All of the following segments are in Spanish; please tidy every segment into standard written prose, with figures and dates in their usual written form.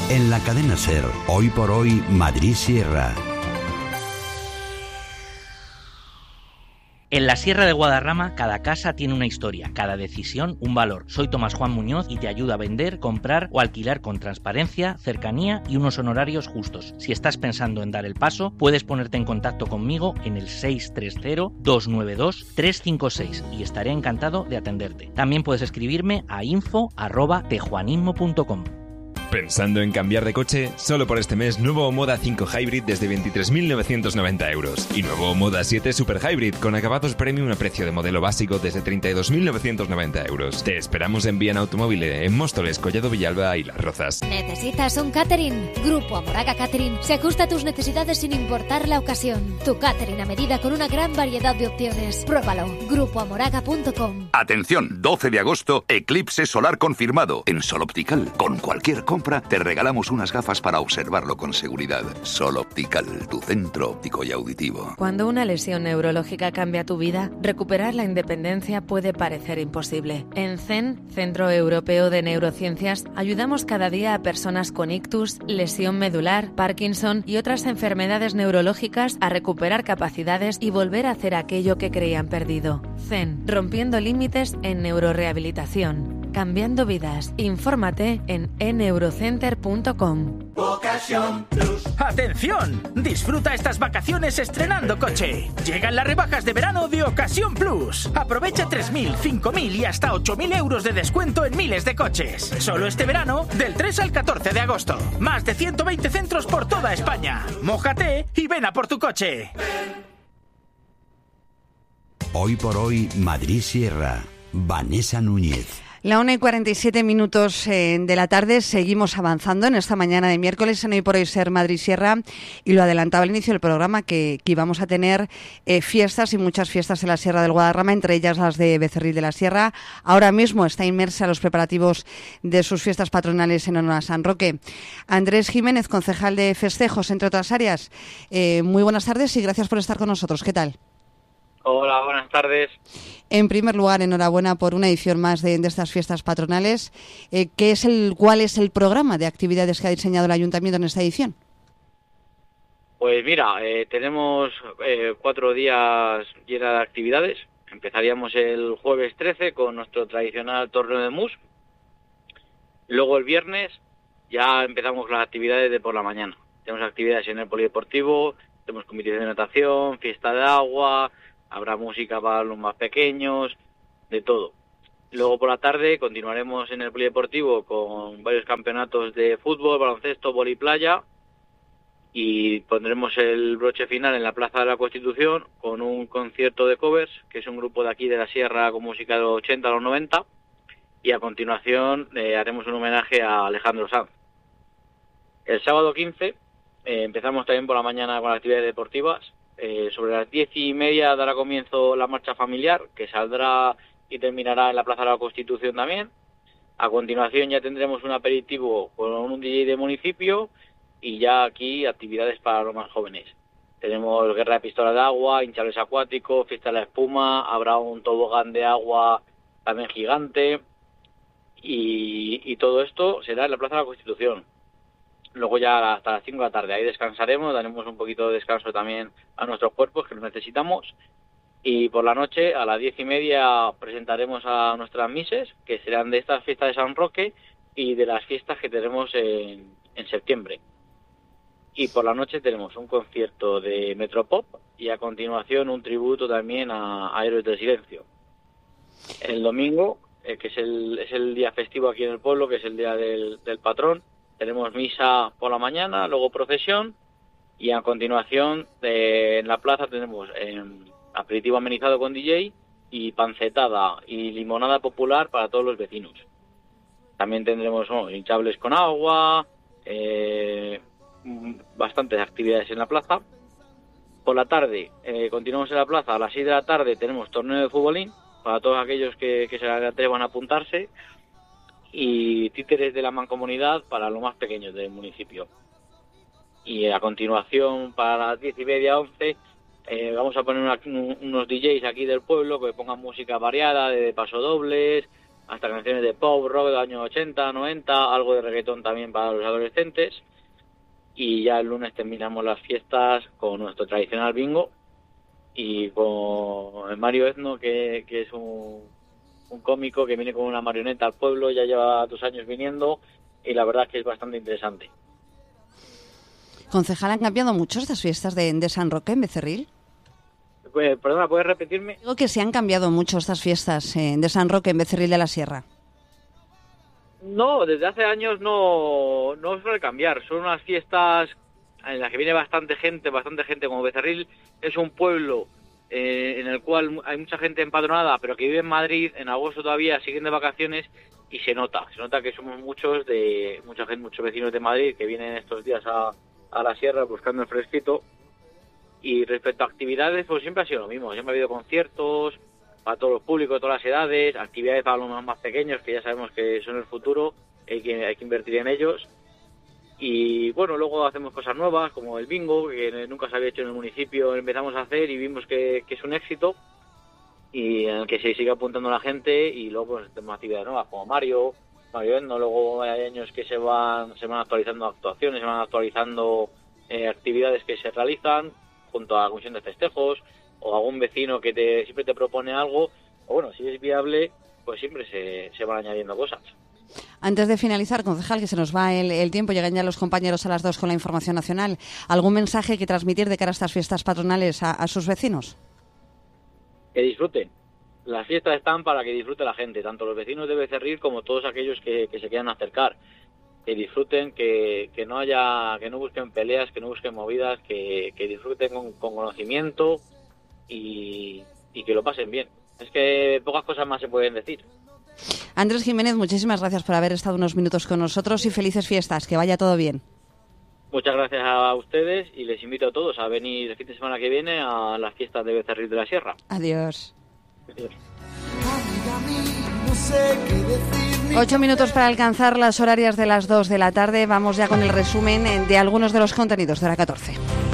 En la cadena SER, hoy por hoy, Madrid Sierra. En la Sierra de Guadarrama, cada casa tiene una historia, cada decisión un valor. Soy Tomás Juan Muñoz y te ayudo a vender, comprar o alquilar con transparencia, cercanía y unos honorarios justos. Si estás pensando en dar el paso, puedes ponerte en contacto conmigo en el 630-292-356 y estaré encantado de atenderte. También puedes escribirme a info@tejuanismo.com. ¿Pensando en cambiar de coche? Solo por este mes, nuevo Omoda 5 Hybrid desde 23.990 euros y nuevo Omoda 7 Super Hybrid con acabados premium a precio de modelo básico desde 32.990 euros. Te esperamos en Viana Automóvil, en Móstoles, Collado Villalba y Las Rozas. ¿Necesitas un catering? Grupo Amoraga Catering se ajusta a tus necesidades sin importar la ocasión. Tu catering a medida con una gran variedad de opciones. Pruébalo. grupoamoraga.com. Atención, 12 de agosto, eclipse solar confirmado en Sol Optical. Con cualquier compra te regalamos unas gafas para observarlo con seguridad. Sol Optical, tu centro óptico y auditivo. Cuando una lesión neurológica cambia tu vida, recuperar la independencia puede parecer imposible. En CEN, Centro Europeo de Neurociencias, ayudamos cada día a personas con ictus, lesión medular, Parkinson y otras enfermedades neurológicas a recuperar capacidades y volver a hacer aquello que creían perdido. CEN, rompiendo límites en neurorehabilitación. Cambiando vidas. Infórmate en eneurocenter.com. Ocasión Plus. ¡Atención! Disfruta estas vacaciones estrenando coche. Llegan las rebajas de verano de Ocasión Plus. Aprovecha 3.000, 5.000 y hasta 8.000 euros de descuento en miles de coches. Solo este verano, del 3 al 14 de agosto. Más de 120 centros por toda España. Mójate y ven a por tu coche. Hoy por hoy, Madrid Sierra. Vanessa Núñez. La 1:47 de la tarde, seguimos avanzando en esta mañana de miércoles en Hoy por Hoy Ser Madrid Sierra, y lo adelantaba al inicio del programa que íbamos a tener fiestas y muchas fiestas en la Sierra del Guadarrama, entre ellas las de Becerril de la Sierra. Ahora mismo está inmersa en los preparativos de sus fiestas patronales en honor a San Roque. Andrés Jiménez, concejal de festejos, entre otras áreas. Muy buenas tardes y gracias por estar con nosotros. ¿Qué tal? Hola, buenas tardes. En primer lugar, enhorabuena por una edición más de estas fiestas patronales. ¿Cuál es el programa de actividades que ha diseñado el Ayuntamiento en esta edición? Pues mira, tenemos 4 días llenos de actividades. Empezaríamos el jueves 13 con nuestro tradicional torneo de mus. Luego el viernes ya empezamos las actividades de por la mañana. Tenemos actividades en el polideportivo, tenemos competición de natación, fiesta de agua. Habrá música para los más pequeños, de todo. Luego por la tarde continuaremos en el polideportivo con varios campeonatos de fútbol, baloncesto, vóley playa, y pondremos el broche final en la Plaza de la Constitución con un concierto de covers, que es un grupo de aquí de la Sierra con música de los 80 a los 90, y a continuación haremos un homenaje a Alejandro Sanz. El sábado 15 empezamos también por la mañana con las actividades deportivas. Sobre las 10:30 dará comienzo la marcha familiar, que saldrá y terminará en la Plaza de la Constitución también. A continuación ya tendremos un aperitivo con un DJ de municipio y ya aquí actividades para los más jóvenes. Tenemos guerra de pistolas de agua, hinchables acuáticos, fiesta de la espuma, habrá un tobogán de agua también gigante y todo esto será en la Plaza de la Constitución. Luego ya hasta las 5 de la tarde, ahí descansaremos, daremos un poquito de descanso también a nuestros cuerpos, que los necesitamos. Y por la noche, a las 10:30, presentaremos a nuestras mises, que serán de estas fiestas de San Roque y de las fiestas que tenemos en septiembre. Y por la noche tenemos un concierto de Metropop y a continuación un tributo también a Héroes del Silencio. El domingo, que es el día festivo aquí en el pueblo, que es el día del patrón, tenemos misa por la mañana, luego procesión, y a continuación en la plaza tenemos aperitivo amenizado con DJ y pancetada y limonada popular para todos los vecinos. También tendremos hinchables con agua, bastantes actividades en la plaza. Por la tarde continuamos en la plaza, a las 6 de la tarde tenemos torneo de futbolín para todos aquellos que se atrevan a apuntarse, y títeres de la mancomunidad para los más pequeños del municipio. Y a continuación, para las 10:30, 11, vamos a poner unos DJs aquí del pueblo que pongan música variada, de pasodobles, hasta canciones de pop, rock de los años 80, 90, algo de reggaetón también para los adolescentes. Y ya el lunes terminamos las fiestas con nuestro tradicional bingo y con Mario Ezno, que es un cómico que viene con una marioneta al pueblo, ya lleva 2 años viniendo y la verdad es que es bastante interesante. Concejal, ¿han cambiado mucho estas fiestas de San Roque en Becerril? Perdona, ¿puedes repetirme? Digo que se han cambiado mucho estas fiestas de San Roque en Becerril de la Sierra. No, desde hace años no suele cambiar. Son unas fiestas en las que viene bastante gente como Becerril. Es un pueblo en el cual hay mucha gente empadronada, pero que vive en Madrid, en agosto todavía, siguen de vacaciones, y se nota que somos muchos vecinos de Madrid que vienen estos días a la sierra buscando el fresquito. Y respecto a actividades, pues siempre ha sido lo mismo, siempre ha habido conciertos para todos los públicos, todas las edades, actividades para los más pequeños, que ya sabemos que son el futuro, hay que invertir en ellos. Y bueno, luego hacemos cosas nuevas, como el bingo, que nunca se había hecho en el municipio, empezamos a hacer y vimos que es un éxito, y en el que se sigue apuntando la gente, y luego pues tenemos actividades nuevas, como Mario Ezno. Luego hay años que se van actualizando actuaciones, se van actualizando actividades que se realizan junto a la comisión de festejos, o algún vecino que siempre te propone algo, o bueno, si es viable, pues siempre se van añadiendo cosas. Antes de finalizar, concejal, que se nos va el tiempo, llegan ya los compañeros a las 2 con la información nacional. ¿Algún mensaje que transmitir de cara a estas fiestas patronales a sus vecinos? Que disfruten. Las fiestas están para que disfrute la gente, tanto los vecinos de Becerril como todos aquellos que se quieran acercar. Que disfruten, que no busquen peleas, que no busquen movidas, que disfruten con conocimiento y que lo pasen bien. Es que pocas cosas más se pueden decir. Andrés Jiménez, muchísimas gracias por haber estado unos minutos con nosotros y felices fiestas, que vaya todo bien. Muchas gracias a ustedes y les invito a todos a venir el fin de semana que viene a las fiestas de Becerril de la Sierra. Adiós. Adiós. 8 minutos para alcanzar las horarias de las 2 de la tarde. Vamos ya con el resumen de algunos de los contenidos de la 14.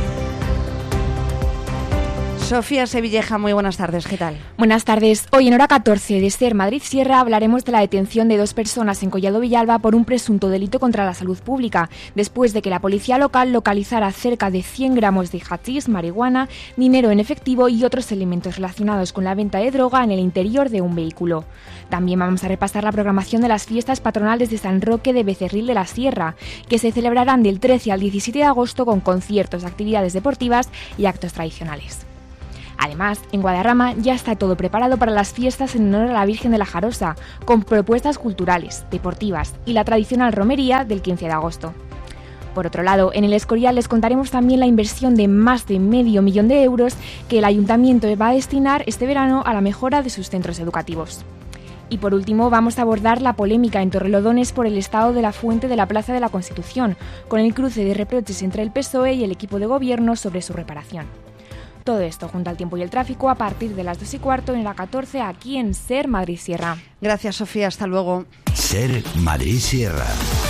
Sofía Sevilleja, muy buenas tardes, ¿qué tal? Buenas tardes. Hoy en hora 14 de SER Madrid Sierra hablaremos de la detención de 2 personas en Collado Villalba por un presunto delito contra la salud pública, después de que la policía local localizara cerca de 100 gramos de hachís, marihuana, dinero en efectivo y otros elementos relacionados con la venta de droga en el interior de un vehículo. También vamos a repasar la programación de las fiestas patronales de San Roque de Becerril de la Sierra, que se celebrarán del 13 al 17 de agosto con conciertos, actividades deportivas y actos tradicionales. Además, en Guadarrama ya está todo preparado para las fiestas en honor a la Virgen de la Jarosa, con propuestas culturales, deportivas y la tradicional romería del 15 de agosto. Por otro lado, en el Escorial les contaremos también la inversión de más de $500,000 de euros que el Ayuntamiento va a destinar este verano a la mejora de sus centros educativos. Y por último, vamos a abordar la polémica en Torrelodones por el estado de la fuente de la Plaza de la Constitución, con el cruce de reproches entre el PSOE y el equipo de gobierno sobre su reparación. Todo esto junto al tiempo y el tráfico a partir de las 2:15 en la 14 aquí en SER Madrid Sierra. Gracias, Sofía. Hasta luego. SER Madrid Sierra.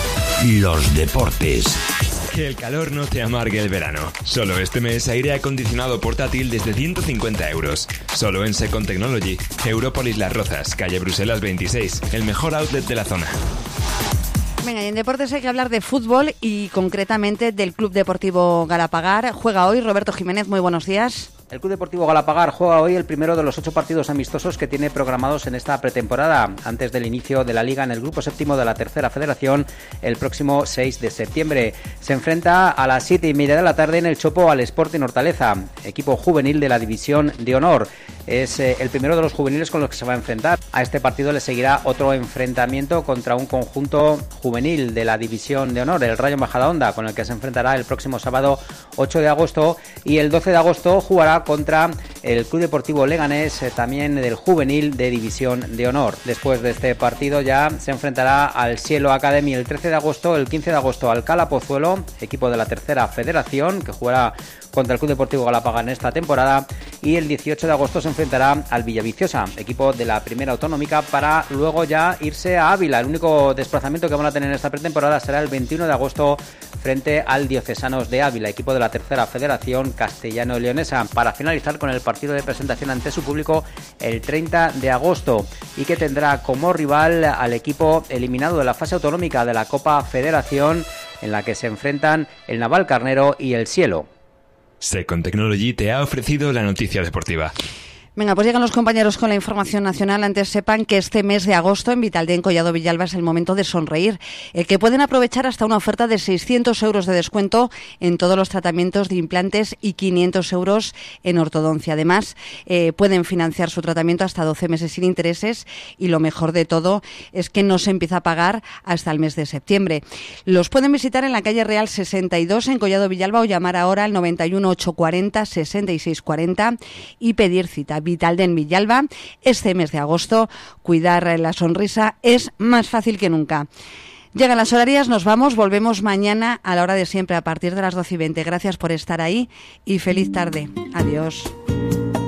Los deportes. Que el calor no te amargue el verano. Solo este mes aire acondicionado portátil desde 150 euros. Solo en Second Technology. Europolis Las Rozas, calle Bruselas 26. El mejor outlet de la zona. Venga, y en deportes hay que hablar de fútbol y concretamente del Club Deportivo Galapagar. Juega hoy Roberto Jiménez, muy buenos días. El Club Deportivo Galapagar juega hoy el primero de los 8 partidos amistosos que tiene programados en esta pretemporada, antes del inicio de la Liga en el Grupo Séptimo de la Tercera Federación el próximo 6 de septiembre. Se enfrenta a las 7:30 de la tarde en el Chopo al Sporting Hortaleza, equipo juvenil de la División de Honor. Es el primero de los juveniles con los que se va a enfrentar. A este partido le seguirá otro enfrentamiento contra un conjunto juvenil de la División de Honor, el Rayo Majadahonda, con el que se enfrentará el próximo sábado 8 de agosto y el 12 de agosto jugará contra el Club Deportivo Leganés, también del juvenil de División de Honor. Después de este partido ya se enfrentará al Cielo Academy el 13 de agosto, el 15 de agosto al Cala Pozuelo, equipo de la Tercera Federación, que jugará contra el Club Deportivo Galapagar en esta temporada, y el 18 de agosto se enfrentará al Villaviciosa, equipo de la Primera Autonómica, para luego ya irse a Ávila. El único desplazamiento que van a tener en esta pretemporada será el 21 de agosto frente al Diocesanos de Ávila, equipo de la tercera federación castellano-leonesa, para finalizar con el partido de presentación ante su público el 30 de agosto y que tendrá como rival al equipo eliminado de la fase autonómica de la Copa Federación, en la que se enfrentan el Navalcarnero y el Cielo. Second Technology te ha ofrecido la noticia deportiva. Venga, pues llegan los compañeros con la información nacional. Antes sepan que este mes de agosto en Vitaldent Collado Villalba es el momento de sonreír, que pueden aprovechar hasta una oferta de 600 euros de descuento en todos los tratamientos de implantes y 500 euros en ortodoncia. Además, pueden financiar su tratamiento hasta 12 meses sin intereses y lo mejor de todo es que no se empieza a pagar hasta el mes de septiembre. Los pueden visitar en la calle Real 62 en Collado Villalba o llamar ahora al 91 840 6640 y pedir cita. Vitaldent Villalba, este mes de agosto, cuidar la sonrisa es más fácil que nunca. Llegan las horarias, nos vamos, volvemos mañana a la hora de siempre, a partir de las 12:20. Gracias por estar ahí y feliz tarde. Adiós.